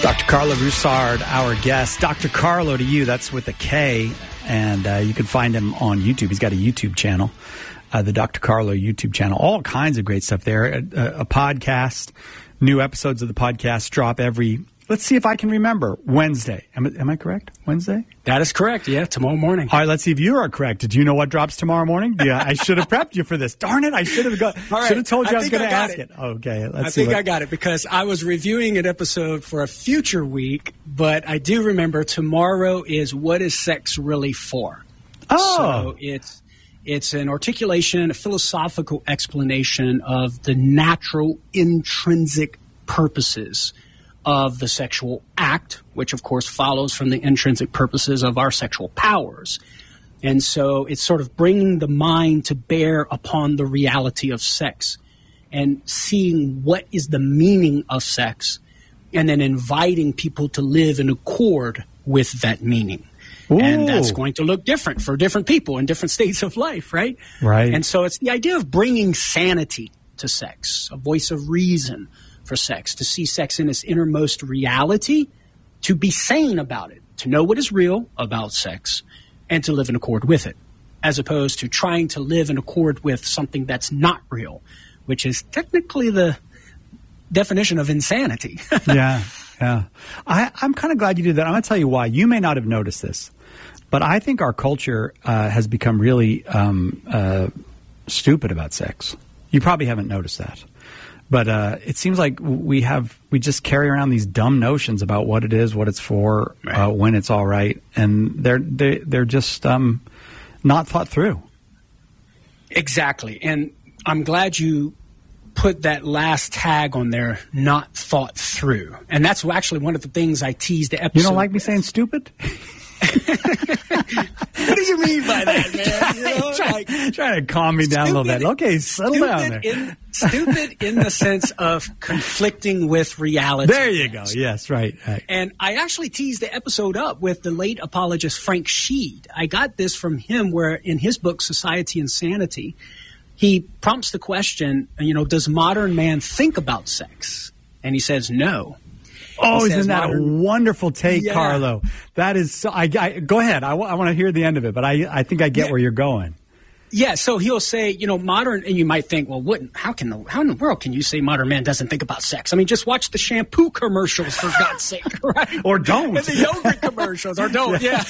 Dr. Carlo Broussard, our guest. Dr. Carlo to you, that's with a K, and you can find him on YouTube. He's got a YouTube channel, the Dr. Carlo YouTube channel. All kinds of great stuff there. A podcast, new episodes of the podcast drop every, let's see if I can remember, Wednesday. Am I correct? Wednesday? That is correct, yeah, tomorrow morning. All right, let's see if you are correct. Do you know what drops tomorrow morning? Yeah, I should have prepped you for this. Darn it, I should have told you I was going to ask it. Okay, let's see. I got it because I was reviewing an episode for a future week, but I do remember tomorrow is What is Sex Really For? Oh. So it's an articulation, a philosophical explanation of the natural intrinsic purposes of the sexual act, which of course follows from the intrinsic purposes of our sexual powers. And so it's sort of bringing the mind to bear upon the reality of sex and seeing what is the meaning of sex and then inviting people to live in accord with that meaning. Ooh. And that's going to look different for different people in different states of life, right? Right. And so it's the idea of bringing sanity to sex, a voice of reason for sex, to see sex in its innermost reality, to be sane about it, to know what is real about sex, and to live in accord with it, as opposed to trying to live in accord with something that's not real, which is technically the definition of insanity. Yeah. I'm kind of glad you did that. I'm going to tell you why. You may not have noticed this, but I think our culture has become really stupid about sex. You probably haven't noticed that. But it seems like we just carry around these dumb notions about what it is, what it's for, right. When it's all right, and they're just not thought through. Exactly, and I'm glad you put that last tag on there, not thought through, and that's actually one of the things I teased the episode. You don't like me saying stupid? What do you mean by that, man? You know, trying to calm me down a little bit. Okay, settle down there. Stupid in the sense of conflicting with reality. There you go. Yes, right. And I actually teased the episode up with the late apologist Frank Sheed. I got this from him where in his book, Society and Sanity, he prompts the question, does modern man think about sex? And he says no. Oh, isn't that a wonderful take, yeah. Carlo? That is so. Go ahead. I want to hear the end of it, but I think I get where you're going. Yeah. So he'll say, modern, and you might think, well, how in the world can you say modern man doesn't think about sex? I mean, just watch the shampoo commercials for God's sake, right? Or don't. And the yogurt commercials, or don't. Yeah.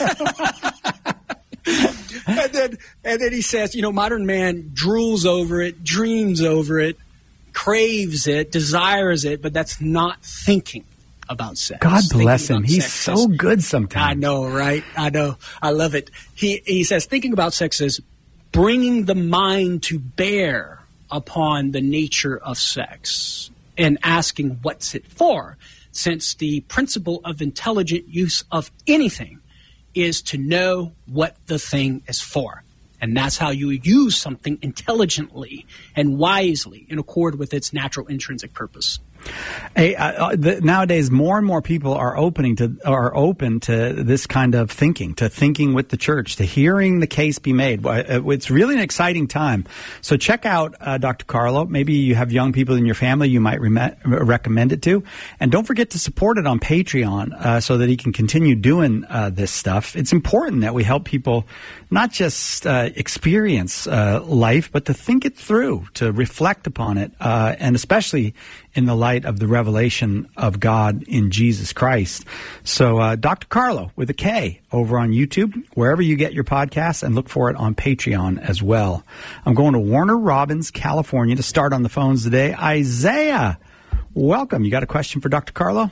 and then he says, modern man drools over it, dreams over it, craves it, desires it, but that's not thinking about sex. God bless him. He's so good sometimes. I know, right? I know. I love it. He says thinking about sex is bringing the mind to bear upon the nature of sex and asking what's it for, since the principle of intelligent use of anything is to know what the thing is for. And that's how you use something intelligently and wisely in accord with its natural intrinsic purpose. Hey, nowadays, more and more people are open to this kind of thinking, to thinking with the church, to hearing the case be made. It's really an exciting time. So check out Dr. Carlo. Maybe you have young people in your family you might recommend it to. And don't forget to support it on Patreon so that he can continue doing this stuff. It's important that we help people not just experience life, but to think it through, to reflect upon it, and especially in the light of the revelation of God in Jesus Christ. So Dr. Carlo with a K over on YouTube, wherever you get your podcasts, and look for it on Patreon as well. I'm going to Warner Robins, California to start on the phones today. Isaiah, welcome. You got a question for Dr. Carlo?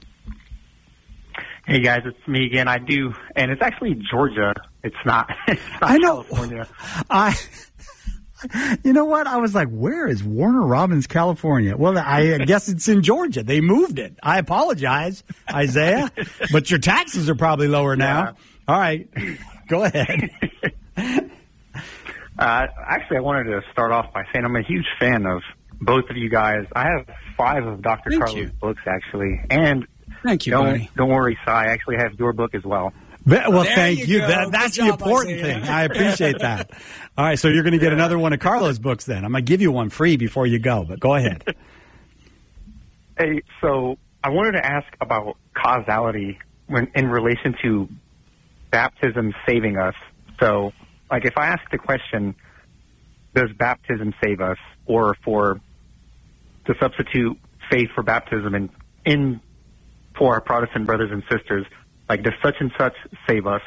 Hey guys, it's me again. I do, and it's actually Georgia. It's not I know. California. You know what? I was like, where is Warner Robins, California? Well, I guess it's in Georgia. They moved it. I apologize, Isaiah, but your taxes are probably lower now. Yeah. All right. Go ahead. Actually, I wanted to start off by saying I'm a huge fan of both of you guys. I have 5 of Dr. Carlo's books, actually. And thank you, buddy. Don't worry, Si. I actually have your book as well. Well, thank you. That's the important thing. I appreciate that. All right, so you're going to get another one of Carlo's books then. I'm going to give you one free before you go, but go ahead. Hey, so I wanted to ask about causality in relation to baptism saving us. So, like, if I ask the question, does baptism save us, or to substitute faith for baptism for our Protestant brothers and sisters, like, does such and such save us,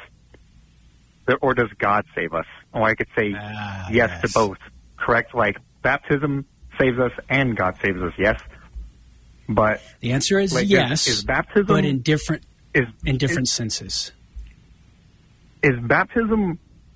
or does God save us? Or I could say yes to both, correct? Like, baptism saves us and God saves us, yes? But the answer is like, yes, is baptism, but in different senses. Is baptism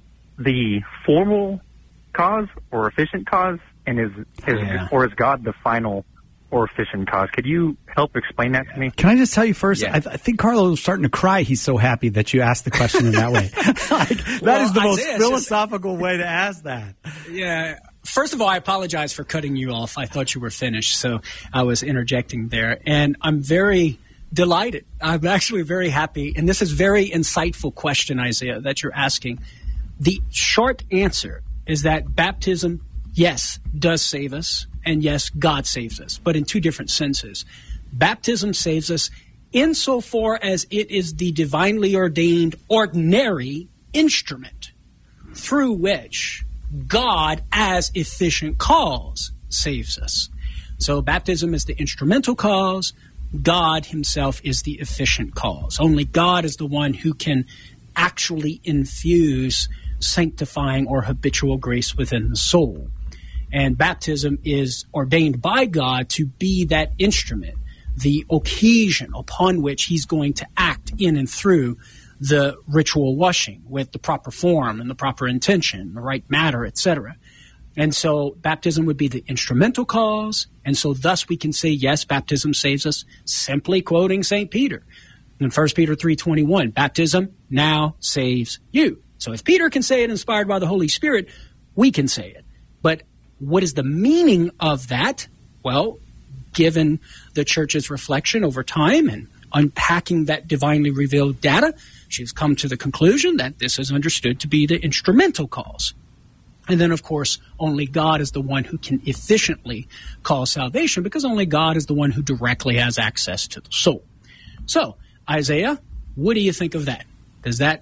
the formal cause or efficient cause, and or is God the final or efficient cause? Could you help explain that to me? Can I just tell you first, I think Carlo is starting to cry. He's so happy that you asked the question in that way. That is the most philosophical way to ask that. Yeah. First of all, I apologize for cutting you off. I thought you were finished, so I was interjecting there. And I'm very delighted. I'm actually very happy. And this is a very insightful question, Isaiah, that you're asking. The short answer is that baptism, yes, does save us. And yes, God saves us, but in two different senses. Baptism saves us insofar as it is the divinely ordained ordinary instrument through which God, as efficient cause, saves us. So baptism is the instrumental cause. God himself is the efficient cause. Only God is the one who can actually infuse sanctifying or habitual grace within the soul. And baptism is ordained by God to be that instrument, the occasion upon which he's going to act in and through the ritual washing with the proper form and the proper intention, the right matter, etc. And so baptism would be the instrumental cause, and so thus we can say, yes, baptism saves us, simply quoting St. Peter. In 1 Peter 3:21, baptism now saves you. So if Peter can say it inspired by the Holy Spirit, we can say it. But what is the meaning of that? Well, given the Church's reflection over time and unpacking that divinely revealed data, she's come to the conclusion that this is understood to be the instrumental cause. And then, of course, only God is the one who can efficiently cause salvation, because only God is the one who directly has access to the soul. So, Isaiah, what do you think of that? Does that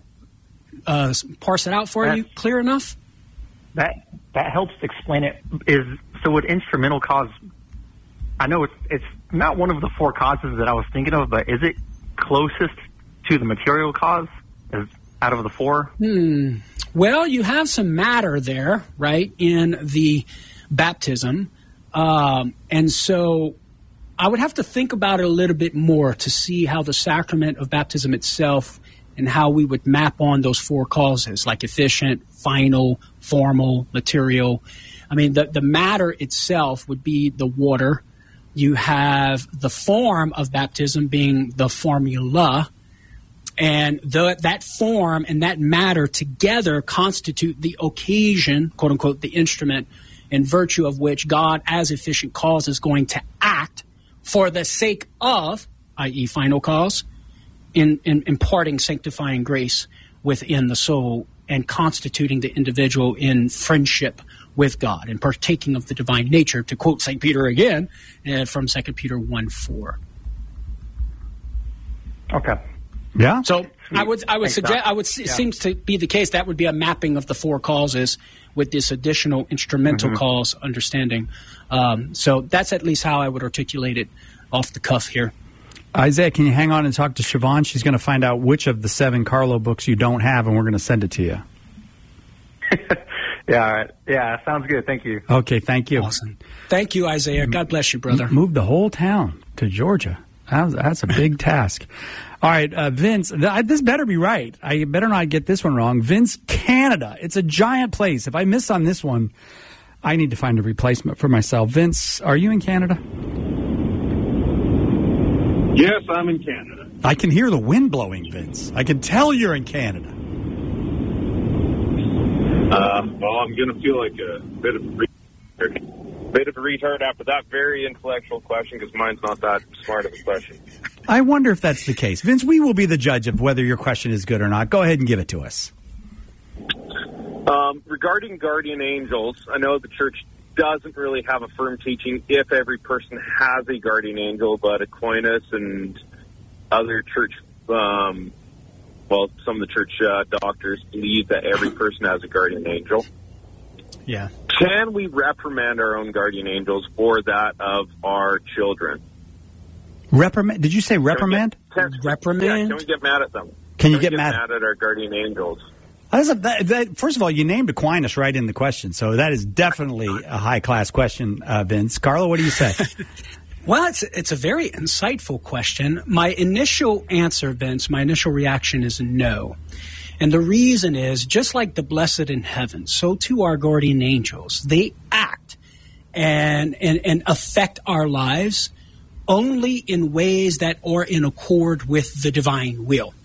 parse it out for you clear enough? That helps explain it. Would instrumental cause, I know it's not one of the four causes that I was thinking of, but is it closest to the material cause out of the four? Well, you have some matter there, right, in the baptism. And so I would have to think about it a little bit more to see how the sacrament of baptism itself and how we would map on those four causes, like efficient, final, formal, material. I mean, the matter itself would be the water. You have the form of baptism being the formula, and that form and that matter together constitute the occasion, quote unquote, the instrument, in virtue of which God, as efficient cause, is going to act for the sake of, i.e. final cause, in imparting sanctifying grace within the soul and constituting the individual in friendship with God and partaking of the divine nature, to quote St. Peter again from 2 Peter 1:4. Okay. Yeah. So I would suggest, seems to be the case, that would be a mapping of the four causes with this additional instrumental cause understanding. So that's at least how I would articulate it off the cuff here. Isaiah, can you hang on and talk to Siobhan? She's going to find out which of the 7 Carlo books you don't have, and we're going to send it to you. Yeah, all right. Yeah, sounds good. Thank you. Okay, thank you. Awesome. Thank you, Isaiah. God bless you, brother. Moved the whole town to Georgia. That's a big task. All right, Vince, this better be right. I better not get this one wrong. Vince, Canada. It's a giant place. If I miss on this one, I need to find a replacement for myself. Vince, are you in Canada? Yes, I'm in Canada. I can hear the wind blowing, Vince. I can tell you're in Canada. Well, I'm going to feel like a bit of a retard after that very intellectual question, because mine's not that smart of a question. I wonder if that's the case. Vince, we will be the judge of whether your question is good or not. Go ahead and give it to us. Regarding guardian angels, I know the church doesn't really have a firm teaching if every person has a guardian angel, but Aquinas and other church, some of the church doctors believe that every person has a guardian angel. Yeah. Can we reprimand our own guardian angels for that of our children? Reprimand? Did you say reprimand? Reprimand? Yeah, can we get mad at them? Can you we get mad at our guardian angels? First of all, you named Aquinas right in the question, so that is definitely a high-class question, Vince. Carlo, what do you say? Well, it's a very insightful question. My initial answer, Vince, my initial reaction is no. And the reason is, just like the blessed in heaven, so too our guardian angels. They act and affect our lives only in ways that are in accord with the divine will.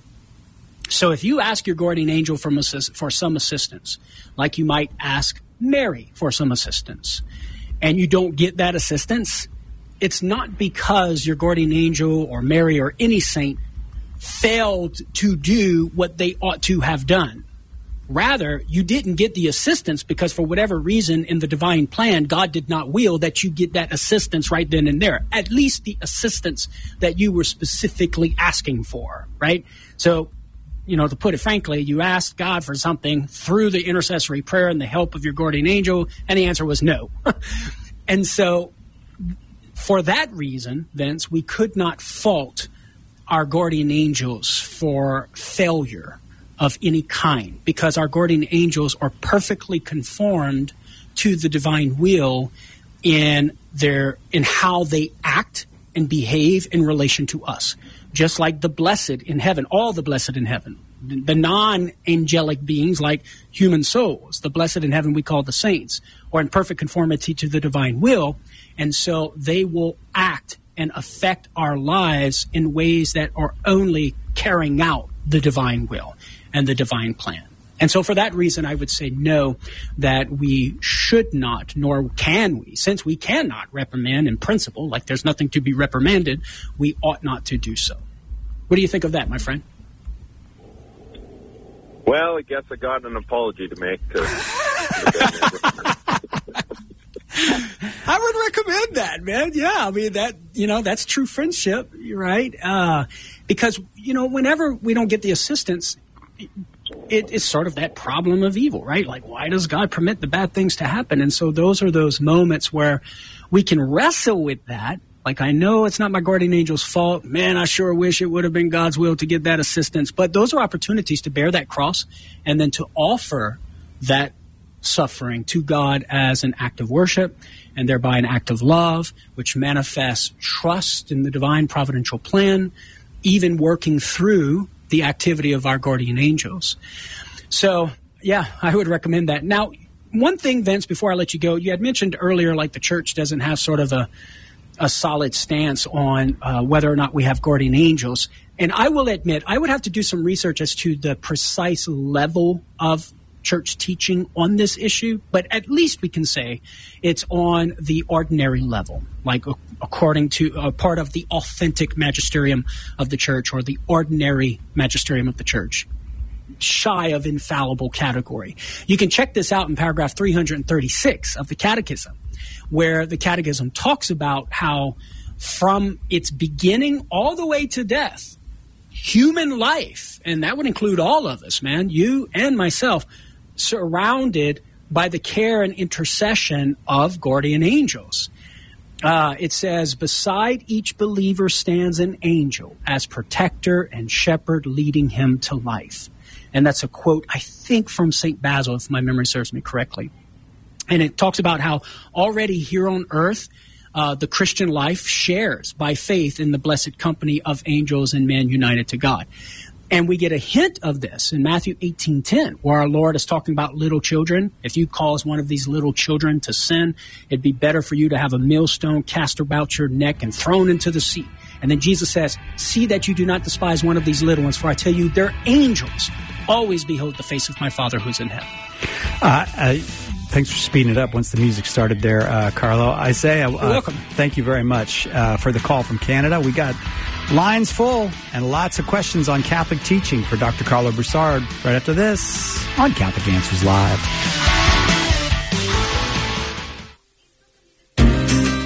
So if you ask your guardian angel for some assistance, like you might ask Mary for some assistance, and you don't get that assistance, it's not because your guardian angel or Mary or any saint failed to do what they ought to have done. Rather, you didn't get the assistance because for whatever reason in the divine plan, God did not will that you get that assistance right then and there, at least the assistance that you were specifically asking for, right? So, to put it frankly, you asked God for something through the intercessory prayer and the help of your guardian angel, and the answer was no. And so, for that reason, Vince, we could not fault our guardian angels for failure of any kind, because our guardian angels are perfectly conformed to the divine will in how they act and behave in relation to us. Just like the blessed in heaven, all the blessed in heaven, the non-angelic beings like human souls, the blessed in heaven we call the saints, are in perfect conformity to the divine will, and so they will act and affect our lives in ways that are only carrying out the divine will and the divine plan. And so for that reason, I would say no, that we should not, nor can we, since we cannot reprimand in principle, like there's nothing to be reprimanded, we ought not to do so. What do you think of that, my friend? Well, I guess I got an apology to make. I would recommend that, man. Yeah, I mean, that's true friendship, right? Because, whenever we don't get the assistance, it's sort of that problem of evil, right? Like, why does God permit the bad things to happen? And so those are those moments where we can wrestle with that. Like, I know it's not my guardian angel's fault. Man, I sure wish it would have been God's will to get that assistance. But those are opportunities to bear that cross and then to offer that suffering to God as an act of worship and thereby an act of love, which manifests trust in the divine providential plan, even working through the activity of our guardian angels. So, yeah, I would recommend that. Now, one thing, Vince, before I let you go, you had mentioned earlier, like the church doesn't have sort of a solid stance on whether or not we have guardian angels. And I will admit, I would have to do some research as to the precise level of church teaching on this issue, but at least we can say it's on the ordinary level, like according to a part of the authentic magisterium of the church or the ordinary magisterium of the church, shy of infallible category. You can check this out in paragraph 336 of the Catechism, where the Catechism talks about how from its beginning all the way to death, human life, and that would include all of us, man, you and myself, surrounded by the care and intercession of guardian angels. It says, beside each believer stands an angel as protector and shepherd leading him to life. And that's a quote, I think, from St. Basil, if my memory serves me correctly. And it talks about how already here on earth, the Christian life shares by faith in the blessed company of angels and men united to God. And we get a hint of this in Matthew 18:10, where our Lord is talking about little children. If you cause one of these little children to sin, it'd be better for you to have a millstone cast about your neck and thrown into the sea. And then Jesus says, see that you do not despise one of these little ones, for I tell you, their angels always behold the face of my Father who's in heaven. Thanks for speeding it up once the music started there, Carlo. Isaiah, you're welcome. Thank you very much for the call from Canada. We got lines full and lots of questions on Catholic teaching for Dr. Carlo Broussard right after this on Catholic Answers Live.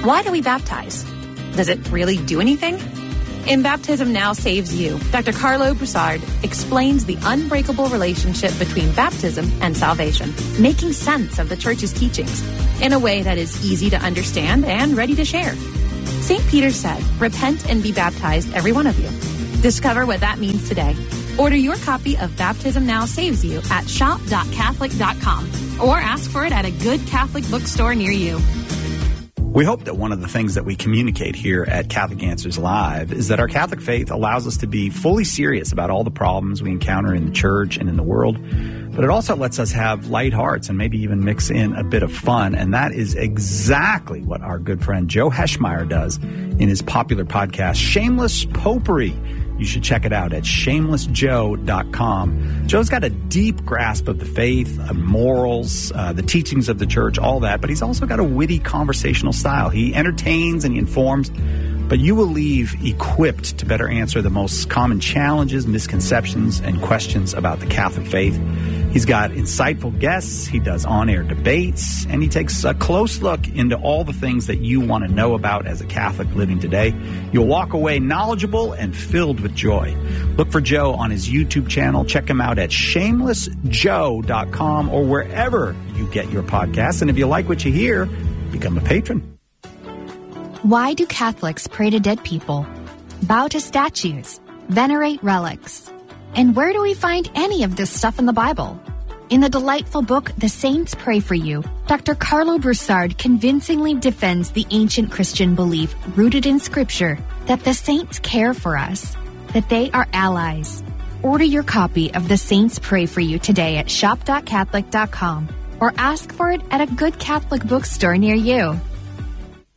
Why do we baptize? Does it really do anything? In Baptism Now Saves You, Dr. Carlo Broussard explains the unbreakable relationship between baptism and salvation, making sense of the church's teachings in a way that is easy to understand and ready to share. St. Peter said, "Repent and be baptized, every one of you." Discover what that means today. Order your copy of Baptism Now Saves You at shop.catholic.com or ask for it at a good Catholic bookstore near you. We hope that one of the things that we communicate here at Catholic Answers Live is that our Catholic faith allows us to be fully serious about all the problems we encounter in the church and in the world, but it also lets us have light hearts and maybe even mix in a bit of fun, and that is exactly what our good friend Joe Heschmeyer does in his popular podcast, Shameless Popery. You should check it out at shamelessjoe.com. Joe's got a deep grasp of the faith, morals, the teachings of the church, all that, but he's also got a witty conversational style. He entertains and he informs, but you will leave equipped to better answer the most common challenges, misconceptions, and questions about the Catholic faith. He's got insightful guests, he does on-air debates, and he takes a close look into all the things that you want to know about as a Catholic living today. You'll walk away knowledgeable and filled with joy. Look for Joe on his YouTube channel. Check him out at shamelessjoe.com or wherever you get your podcasts. And if you like what you hear, become a patron. Why do Catholics pray to dead people, bow to statues, venerate relics? And where do we find any of this stuff in the Bible? In the delightful book, The Saints Pray for You, Dr. Carlo Broussard convincingly defends the ancient Christian belief rooted in Scripture that the saints care for us, that they are allies. Order your copy of The Saints Pray for You today at shop.catholic.com or ask for it at a good Catholic bookstore near you.